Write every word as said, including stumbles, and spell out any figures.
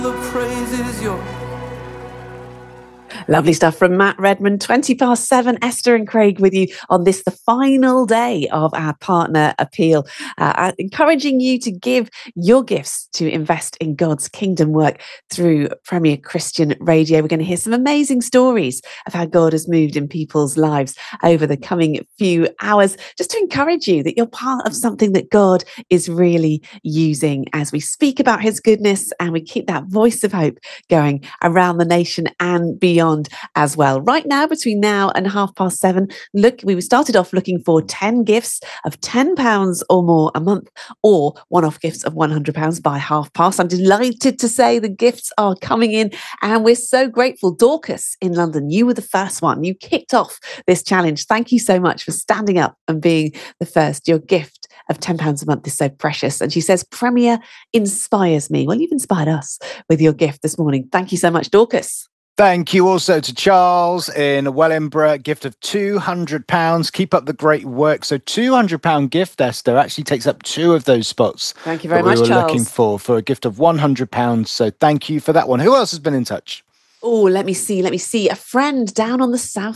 The praise is yours. Lovely stuff from Matt Redman. twenty past seven, Esther and Craig with you on this, the final day of our partner appeal, uh, encouraging you to give your gifts to invest in God's kingdom work through Premier Christian Radio. We're going to hear some amazing stories of how God has moved in people's lives over the coming few hours, just to encourage you that you're part of something that God is really using as we speak about his goodness and we keep that voice of hope going around the nation and beyond as well. Right now, between now and half past seven, look, we started off looking for ten gifts of ten pounds or more a month, or one-off gifts of one hundred pounds by half past. I'm delighted to say the gifts are coming in and we're so grateful. Dorcas in London, you were the first one. You kicked off this challenge. Thank you so much for standing up and being the first. Your gift of ten pounds a month is so precious. And she says, Premier inspires me. Well, you've inspired us with your gift this morning. Thank you so much, Dorcas. Thank you also to Charles in Wellingborough, gift of two hundred pounds. Keep up the great work. So two hundred pounds gift, Esther, actually takes up two of those spots. Thank you very that much, we were Charles. looking for, for a gift of one hundred pounds. So thank you for that one. Who else has been in touch? Oh, let me see. Let me see. A friend down on the south